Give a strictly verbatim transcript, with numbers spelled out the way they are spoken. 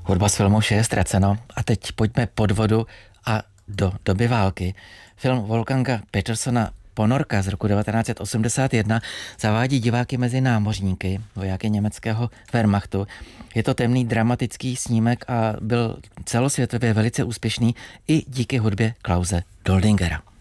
Hudba z filmu Vše je ztraceno a teď pojďme pod vodu a do doby války. Film Wolfganga Petersona Ponorka z roku devatenáct set osmdesát jedna zavádí diváky mezi námořníky, vojáky německého Wehrmachtu. Je to temný dramatický snímek a byl celosvětově velice úspěšný i díky hudbě Klause Doldingera.